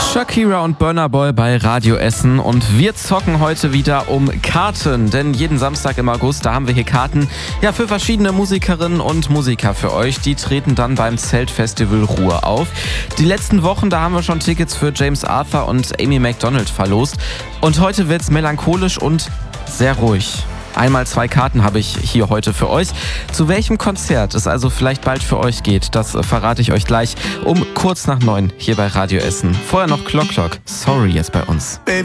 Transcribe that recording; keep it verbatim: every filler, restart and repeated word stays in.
Shakira und Burna Boy bei Radio Essen und wir zocken heute wieder um Karten, denn jeden Samstag im August, da haben wir hier Karten ja, für verschiedene Musikerinnen und Musiker für euch. Die treten dann beim Zeltfestival Ruhr auf. Die letzten Wochen, da haben wir schon Tickets für James Arthur und Amy Macdonald verlost und heute wird's melancholisch und sehr ruhig. Einmal zwei Karten habe ich hier heute für euch. Zu welchem Konzert es also vielleicht bald für euch geht, das verrate ich euch gleich um kurz nach neun hier bei Radio Essen. Vorher noch Clock Talk. Sorry jetzt bei uns. Baby.